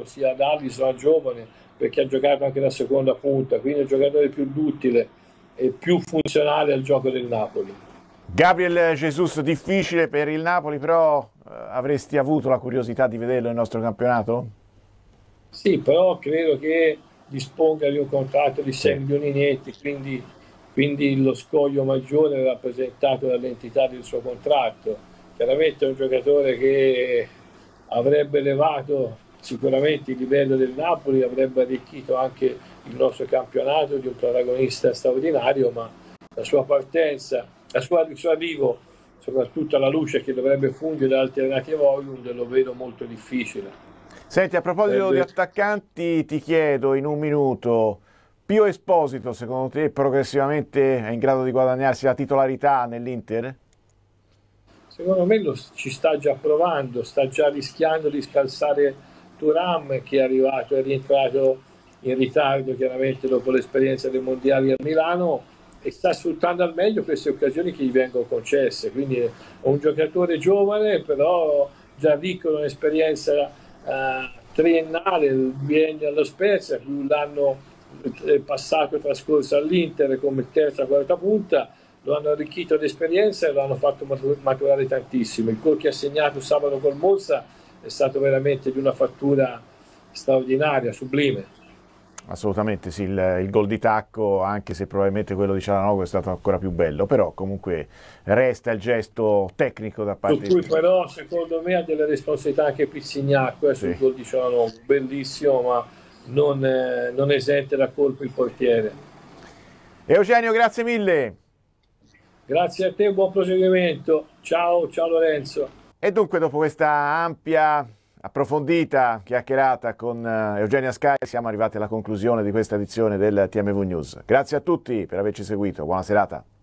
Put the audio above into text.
sia ad Alisson giovane, perché ha giocato anche la seconda punta, quindi è il giocatore più duttile e più funzionale al gioco del Napoli. Gabriel Jesus, difficile per il Napoli, però avresti avuto la curiosità di vederlo nel nostro campionato? Sì, però credo che disponga di un contratto di 6 Sì. milioni netti, quindi lo scoglio maggiore è rappresentato dall'entità del suo contratto. Chiaramente è un giocatore che avrebbe elevato sicuramente il livello del Napoli, avrebbe arricchito anche il nostro campionato di un protagonista straordinario, ma la sua partenza, il suo arrivo, soprattutto alla luce che dovrebbe fungere da alternativa a Højlund, lo vedo molto difficile. Senti, a proposito di Sarebbe attaccanti, ti chiedo in un minuto, Pio Esposito, secondo te progressivamente è in grado di guadagnarsi la titolarità nell'Inter? Secondo me ci sta già provando, sta già rischiando di scalzare Thuram che è arrivato, è rientrato in ritardo chiaramente dopo l'esperienza dei mondiali a Milano e sta sfruttando al meglio queste occasioni che gli vengono concesse. Quindi è un giocatore giovane, però già ricco di un'esperienza triennale, il biennio allo Spezia, più l'anno passato trascorso all'Inter come terza quarta punta, lo hanno arricchito di esperienza e lo hanno fatto maturare tantissimo. Il gol che ha segnato sabato col Monza è stato veramente di una fattura straordinaria, sublime. Assolutamente sì, il gol di tacco, anche se probabilmente quello di Cialanoglu è stato ancora più bello, però comunque resta il gesto tecnico da Su parte cui di... però secondo me ha delle responsabilità anche Pizzignacco sul Sì. gol di Cialanoglu, bellissimo ma non esente da colpo il portiere. Eugenio, grazie mille! Grazie a te, buon proseguimento. Ciao, ciao Lorenzo. E dunque, dopo questa ampia, approfondita chiacchierata con Eugenia Sky, siamo arrivati alla conclusione di questa edizione del TMV News. Grazie a tutti per averci seguito, buona serata.